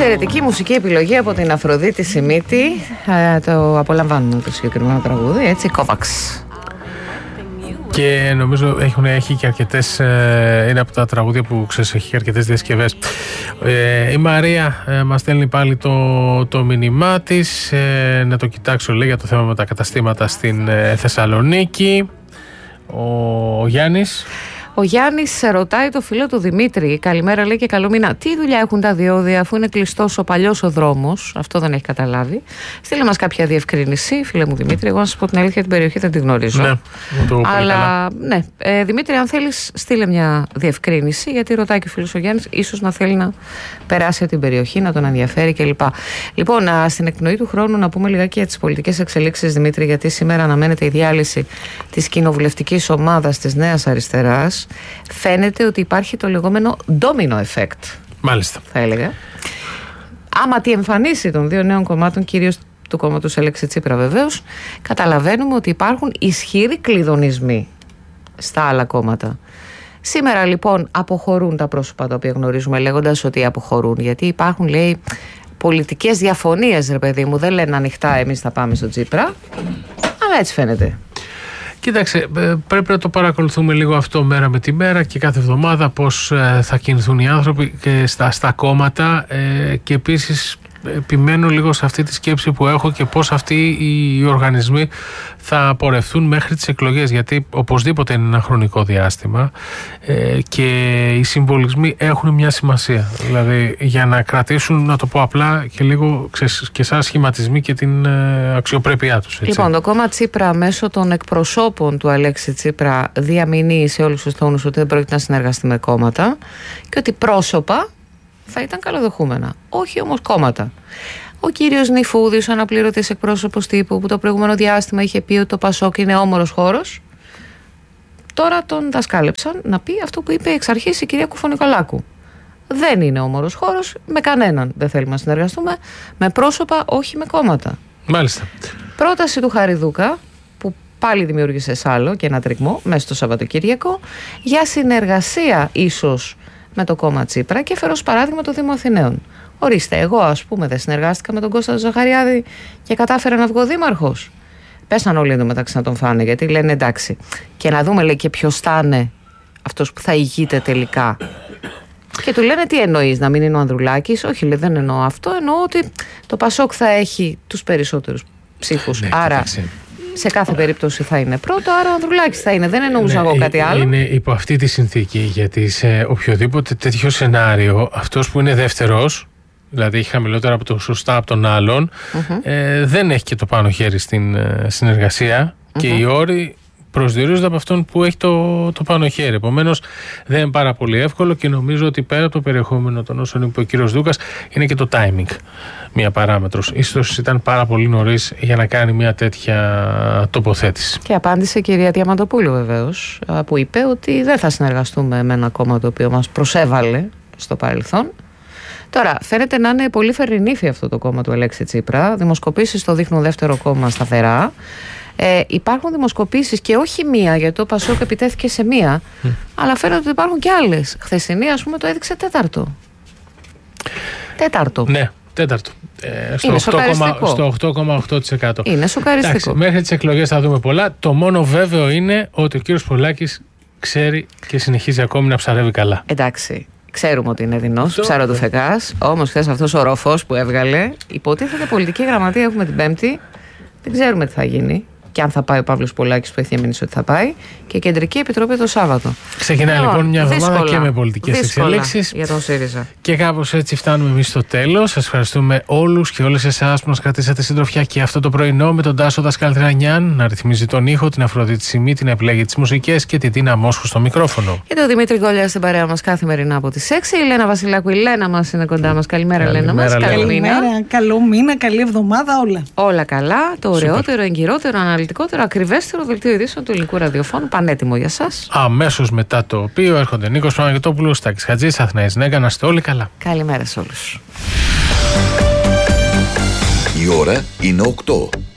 Εξαιρετική μουσική επιλογή από την Αφροδίτη Σιμίτη. Το απολαμβάνουμε το συγκεκριμένο τραγούδι, έτσι, Kovacs. Και νομίζω έχει και αρκετές, είναι από τα τραγούδια που ξέρεις, έχει και αρκετές διασκευές. Η Μαρία μας στέλνει πάλι το μήνυμά της, να το κοιτάξω, λέει, για το θέμα με τα καταστήματα στην Θεσσαλονίκη. Ο Γιάννης. Ο Γιάννης ρωτάει το φίλο του Δημήτρη. Καλημέρα, λέει, και καλό μήνα. Τι δουλειά έχουν τα διόδια αφού είναι κλειστός ο παλιός ο δρόμος? Αυτό δεν έχει καταλάβει. Στείλε μας κάποια διευκρίνηση, φίλε μου Δημήτρη. Εγώ να σας πω την αλήθεια, την περιοχή δεν τη γνωρίζω. Ναι, αλλά ναι, Δημήτρη, αν θέλεις, στείλε μια διευκρίνηση, γιατί ρωτάει και ο φίλος ο Γιάννης, ίσως να θέλει να περάσει από την περιοχή, να τον ενδιαφέρει κλπ. Λοιπόν, στην εκπνοή του χρόνου να πούμε λιγάκι για τις πολιτικές εξελίξεις, Δημήτρη, γιατί σήμερα αναμένεται η διάλυση της κοινοβουλευτικής ομάδας της Νέας Αριστεράς. Φαίνεται ότι υπάρχει το λεγόμενο domino effect. Μάλιστα. Θα έλεγα. Άμα τη εμφανίσει των δύο νέων κομμάτων, κυρίως του κόμματος Αλέξη Τσίπρα βεβαίως, καταλαβαίνουμε ότι υπάρχουν ισχυροί κλειδονισμοί στα άλλα κόμματα. Σήμερα λοιπόν αποχωρούν τα πρόσωπα τα οποία γνωρίζουμε, λέγοντας ότι αποχωρούν, γιατί υπάρχουν, λέει, πολιτικές διαφωνίες, ρε παιδί μου. Δεν λένε ανοιχτά εμείς θα πάμε στο Τσίπρα, αλλά έτσι φαίνεται. Κοίταξε, πρέπει να το παρακολουθούμε λίγο αυτό μέρα με τη μέρα και κάθε εβδομάδα πώς θα κινηθούν οι άνθρωποι και στα κόμματα, και επίσης επιμένω λίγο σε αυτή τη σκέψη που έχω και πώς αυτοί οι οργανισμοί θα πορευθούν μέχρι τις εκλογές, γιατί οπωσδήποτε είναι ένα χρονικό διάστημα, και οι συμβολισμοί έχουν μια σημασία, δηλαδή για να κρατήσουν, να το πω απλά, και λίγο και σαν σχηματισμοί και την αξιοπρέπειά τους, έτσι. Λοιπόν, το κόμμα Τσίπρα μέσω των εκπροσώπων του Αλέξη Τσίπρα διαμηνύει σε όλους τους τόνους ότι δεν πρόκειται να συνεργαστεί με κόμματα και ότι πρόσωπα θα ήταν καλοδεχούμενα, όχι όμως κόμματα. Ο κύριος Νιφούδης, ο αναπληρωτής εκπρόσωπος τύπου, που το προηγούμενο διάστημα είχε πει ότι το Πασόκ είναι όμορος χώρος, τώρα τον δασκάλεψαν να πει αυτό που είπε εξ αρχής η κυρία Κουφονικολάκου. Δεν είναι όμορος χώρος, με κανέναν δεν θέλουμε να συνεργαστούμε, με πρόσωπα, όχι με κόμματα. Μάλιστα. Πρόταση του Χαριδούκα, που πάλι δημιούργησε σάλο και ένα τριγμό μέσα στο Σαββατοκύριακο, για συνεργασία ίσως με το κόμμα Τσίπρα, και φέρω ως παράδειγμα το Δήμο Αθηναίων. Ορίστε, εγώ ας πούμε δεν συνεργάστηκα με τον Κώστα Ζαχαριάδη και κατάφερα να βγω δήμαρχος. Πέσαν όλοι εντωμεταξύ να τον φάνε, γιατί λένε εντάξει. Και να δούμε, λέει, και ποιος θα είναι αυτός που θα ηγείται τελικά. Και του λένε τι εννοείς, να μην είναι ο Ανδρουλάκης? Όχι, λέει, δεν εννοώ αυτό. Εννοώ ότι το Πασόκ θα έχει τους περισσότερους ψήφους. Ναι, άρα σε κάθε περίπτωση θα είναι πρώτο, άρα ο Ανδρουλάκης θα είναι. Δεν εννοούσα εγώ κάτι άλλο. Είναι υπό αυτή τη συνθήκη, γιατί σε οποιοδήποτε τέτοιο σενάριο, αυτός που είναι δεύτερος, δηλαδή έχει χαμηλότερα από από τον άλλον, δεν έχει και το πάνω χέρι στην συνεργασία, και οι όροι προσδιορίζονται από αυτόν που έχει το πάνω χέρι. Επομένως δεν είναι πάρα πολύ εύκολο, και νομίζω ότι πέρα από το περιεχόμενο των όσων είπε ο κύριος Δούκας, είναι και το timing μια παράμετρος. Ίσως ήταν πάρα πολύ νωρίς για να κάνει μια τέτοια τοποθέτηση. Και απάντησε η κυρία Διαμαντοπούλου βεβαίως, που είπε ότι δεν θα συνεργαστούμε με ένα κόμμα το οποίο μας προσέβαλε στο παρελθόν. Τώρα, φαίνεται να είναι πολύ φερρινήφι αυτό το κόμμα του Αλέξη Τσίπρα. Δημοσκοπήσεις το δείχνουν δεύτερο κόμμα σταθερά. Υπάρχουν δημοσκοπήσεις, και όχι μία, γιατί το Πασόκ επιτέθηκε σε μία, αλλά φαίνεται ότι υπάρχουν και άλλες. Χθεσινή, ας πούμε, το έδειξε τέταρτο. Ναι, τέταρτο. Στο 8,8%. Είναι σοκαριστικό. Εντάξει, μέχρι τις εκλογές θα δούμε πολλά. Το μόνο βέβαιο είναι ότι ο κύριος Πολάκης ξέρει και συνεχίζει ακόμη να ψαρεύει καλά. Εντάξει. Ξέρουμε ότι είναι δεινός, ψαροτουφεκάς. Όμως χθες αυτός ο ροφός που έβγαλε, υποτίθεται πολιτική γραμματεία έχουμε την Πέμπτη. Δεν ξέρουμε τι θα γίνει. Και αν θα πάει ο Παύλος Πολάκης, που έχει διαμηνήσει ότι θα πάει, και Κεντρική Επιτροπή το Σάββατο. Ξεκινάει λοιπόν μια εβδομάδα και με πολιτικές εξελίξεις. Για τον ΣΥΡΙΖΑ. Και κάπως έτσι φτάνουμε εμείς στο τέλος. Σας ευχαριστούμε όλους και όλες εσάς που μας κρατήσατε συντροφιά και αυτό το πρωινό, με τον Τάσο Δασκαλτρανιάν να ρυθμίζει τον ήχο, την Αφροδίτη Σιμίτη να επιλέγει τις μουσικές και την Τίνα Μόσχου στο μικρόφωνο. Και τον Δημήτρη Γκόλια στην παρέα μας καθημερινά από τις 6. Η Λένα Βασιλάκου, η Λένα μας είναι κοντά μας. Καλημέρα, Λένα μας. Καλημέρα, καλό μήνα, καλή εβδομάδα, όλα. Όλα καλά. Το ωραιότερο, εγκυρότερο, αναλυτικότερο, ακριβέστερο δελτίο ειδήσεων του ελληνικού ραδιοφώνου, πανέτοιμο για σας. Αμέσως μετά το οποίο έρχονται Νίκος Παναγιωτόπουλος, Στάκης Χατζής, Αθηναής Νέγκα. Να είστε όλοι καλά. Καλημέρα σε όλους. Η ώρα είναι 8.